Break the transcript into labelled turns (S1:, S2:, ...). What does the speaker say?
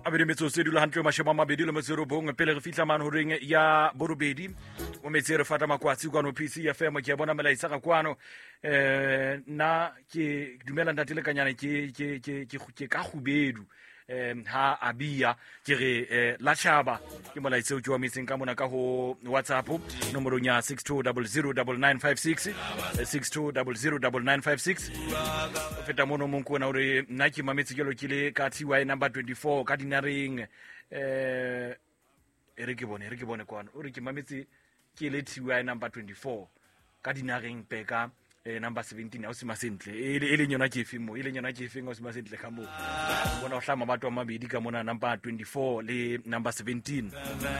S1: Abedi metsotso dilo hantle mashome a mabedi le metso e robong pele re fihla manhoreng ya borobedi o metse re fata makwatsi kwano PC FM ke bona melaetsa ka kwano nna ke dumela ntate le kanyana ke ka khubedu ha abia ke re la chaba ke molaetsa o ke wa metseng ka mona ka ho WhatsApp nomorong ya 62009956 62009956 o feta mono mo nkona hore nna ke mametse ke lo ke le ka TY number 24 ka dinareng re ke bone kwano o re ke mametse ke le TY number 24 ka dinareng peka number 17 ha se masentle e le nyona ke efimo e le nyona ke efeng ha se masentle ka mo bona o hlama batho a mabedi ka mona number 24 le number 17